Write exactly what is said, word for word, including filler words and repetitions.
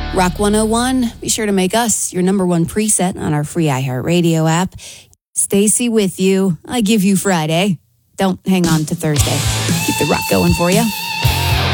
Rock one oh one, be sure to make us your number one preset on our free iHeartRadio app. Stacy with you. I give you Friday. Don't hang on to Thursday. Keep the rock going for you.